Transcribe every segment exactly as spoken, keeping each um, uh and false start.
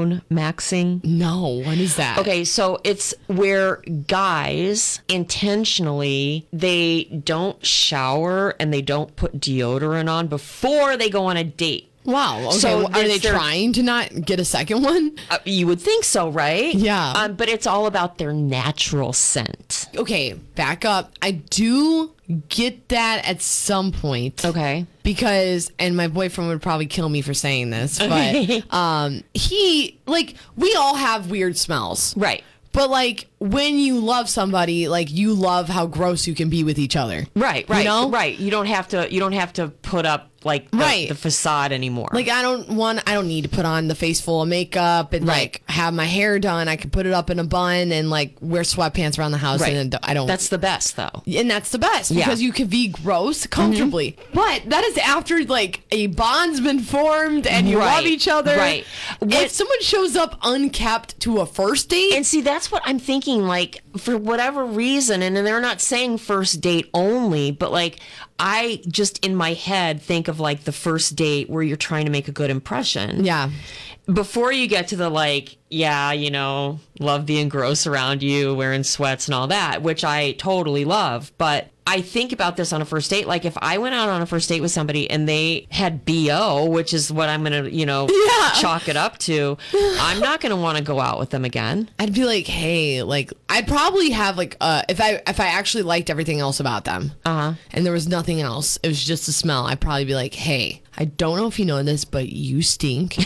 pheromone maxing? No, what is that? Okay, so it's where guys intentionally, they don't shower and they don't put deodorant on before they go on a date. Wow. Okay. So well, are they their, trying to not get a second one? Uh, you would think so, right? Yeah. Um, but it's all about their natural scent. Okay, back up. I do get that at some point. Okay. Because, and my boyfriend would probably kill me for saying this, but um, he, like, we all have weird smells. Right. But, like, when you love somebody, like, you love how gross you can be with each other. Right, right, you know? right. You don't have to, you don't have to put up, like, the, right. the facade anymore. Like, I don't want, I don't need to put on the face full of makeup and, right. like, have my hair done. I can put it up in a bun and, like, wear sweatpants around the house. Right. And I don't. That's the best, though. And that's the best Yeah. because you can be gross comfortably. Mm-hmm. But that is after, like, a bond's been formed and you right. love each other. Right. If What, someone shows up unkept to a first date. and see, that's what I'm thinking, like, for whatever reason, and they're not saying first date only, but, like, I just in my head think of, like, the first date where you're trying to make a good impression. Yeah. Before you get to the, like, yeah, you know, love being gross around you, wearing sweats and all that, which I totally love. But I think about this on a first date. Like, if I went out on a first date with somebody and they had B O, which is what I'm going to, you know, yeah. chalk it up to, I'm not going to want to go out with them again. I'd be like, hey, like, I'd probably have, like, uh, if I if I actually liked everything else about them, uh-huh. and there was nothing else, it was just the smell, I'd probably be like, hey, I don't know if you know this, but you stink.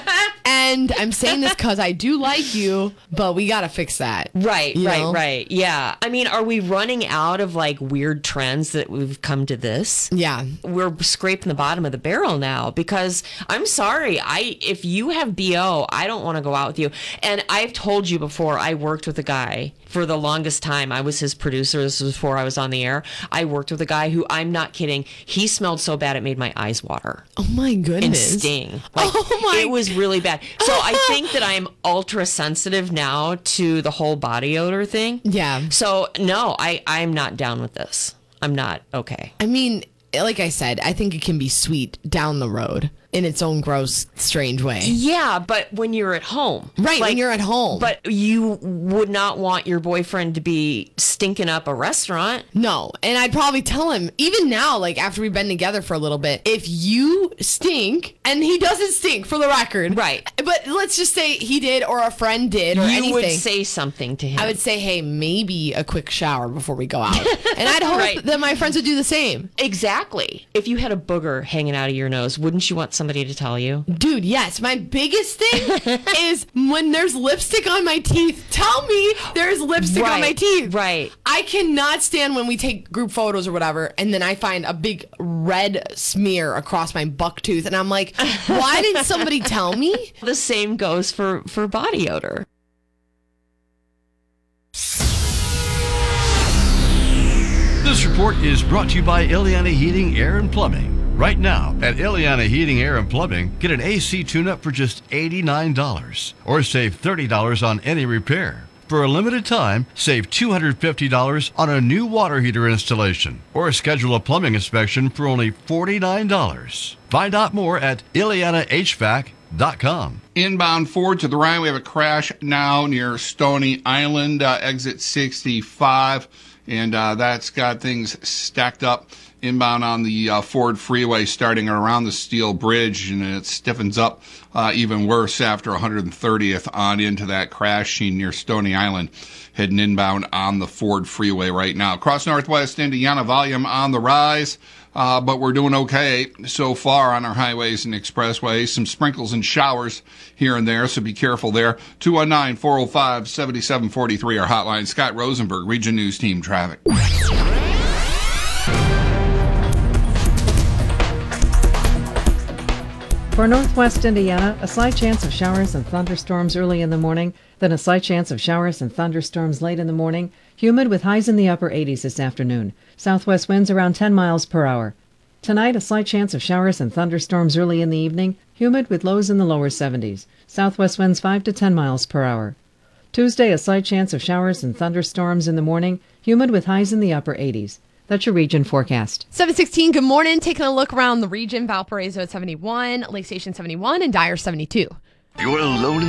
And I'm saying this because I do like you, but we got to fix that. Right, you right, know? right. Yeah. I mean, are we running out of, like, weird trends that we've come to this? Yeah. We're scraping the bottom of the barrel now because I'm sorry. I if you have B O, I don't want to go out with you. And I've told you before, I worked with a guy for the longest time. I was his producer. This was before I was on the air. I worked with a guy who, I'm not kidding, he smelled so bad it made my eyes water. Oh my goodness. And sting. Like, oh my. It was really bad. So I think that I'm ultra sensitive now to the whole body odor thing. Yeah. So no, I, I'm not down with this. I'm not okay. I mean, like I said, I think it can be sweet down the road in its own gross, strange way. Yeah, but when you're at home. Right, like, when you're at home. But you would not want your boyfriend to be stinking up a restaurant. No, and I'd probably tell him, even now, like after we've been together for a little bit, if you stink, and he doesn't stink for the record. Right. But let's just say he did or a friend did or you anything. would say something to him. I would say, hey, maybe a quick shower before we go out. And I'd hope Right. that my friends would do the same. Exactly. If you had a booger hanging out of your nose, wouldn't you want somebody to tell you? Dude, yes. My biggest thing is when there's lipstick on my teeth, tell me there's lipstick right. on my teeth. Right. I cannot stand when we take group photos or whatever, and then I find a big red smear across my buck tooth, and I'm like, why didn't somebody tell me? The same goes for, for body odor. This report is brought to you by Ileana Heating, Air, and Plumbing. Right now, at Ileana Heating, Air, and Plumbing, get an A C tune-up for just eighty-nine dollars, or save thirty dollars on any repair. For a limited time, save two hundred fifty dollars on a new water heater installation, or schedule a plumbing inspection for only forty-nine dollars. Find out more at Ileana H V A C dot com. Inbound Ford to the right, we have a crash now near Stony Island, uh, exit sixty-five, and uh, that's got things stacked up. Inbound on the uh, Ford Freeway starting around the Steel Bridge, and it stiffens up uh, even worse after one hundred thirtieth on into that crash scene near Stony Island, heading inbound on the Ford Freeway right now. Across Northwest Indiana, volume on the rise, uh, but we're doing okay so far on our highways and expressways. Some sprinkles and showers here and there, so be careful there. two one nine, four oh five, seven seven four three, our hotline. Scott Rosenberg, Region News Team Traffic. For Northwest Indiana, a slight chance of showers and thunderstorms early in the morning, then a slight chance of showers and thunderstorms late in the morning. Humid with highs in the upper eighties this afternoon. Southwest winds around ten miles per hour. Tonight, a slight chance of showers and thunderstorms early in the evening. Humid with lows in the lower seventies. Southwest winds five to ten miles per hour. Tuesday, a slight chance of showers and thunderstorms in the morning. Humid with highs in the upper eighties. That's your region forecast. seven sixteen, good morning. Taking a look around the region. Valparaiso at seventy-one, Lake Station seventy-one, and Dyer seventy-two. You're lonely.